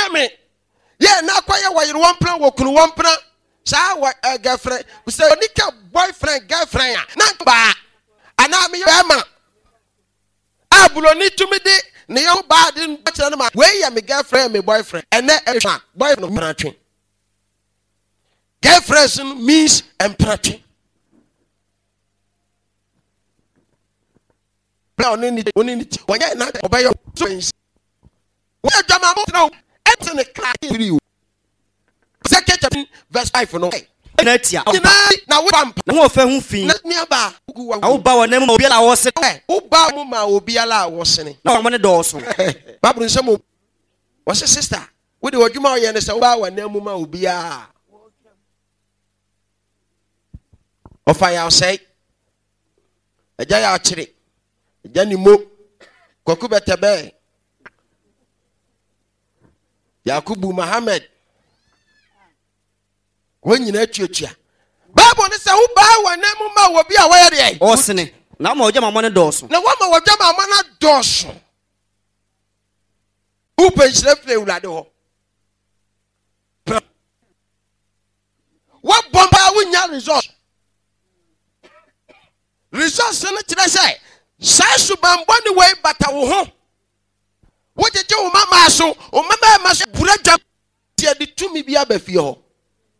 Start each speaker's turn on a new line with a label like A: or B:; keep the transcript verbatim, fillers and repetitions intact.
A: me. Yeah, na kwa ya wayiri one plan wo kunu one plan. Sa wa girlfriend. We say onika boyfriend girlfriend ya. Na ba. Ana me ya ma. Abulo ni tumi de ne yo ba de nche na ma. We ya me girlfriend me boyfriend. Ene e boyfriend no mratwe. Girlfriend means empratwe. Oni ni oni ni wanya na obayo so we adwama mo no ente ne cry three Second chapter verse five no
B: na tia
A: na we pampa
B: na wo fa hu fin
A: na ni aba
B: a wo ba wona mu obi ala wo se
A: wo ba mu ma obi ala wo se ne
B: na wo ne do so
A: babru nsem wo se sister we de adwuma ye ne se wo ba wona mu ma obi a o fa ya say eja ya chire Jani mo Kwaku Betebe Yakubu Muhammad when you net you Bible say who buy one name ma will be aware
B: o sene na ma oja ma ne doso
A: na wa ma oja ma na doso who pension play ulade ho what bomba winya resort resort se na tira say Sasu bamboni way bata wo ho. Wo jeje wo mama so, o mama ma so buraja tie de tumi bia ba fie ho.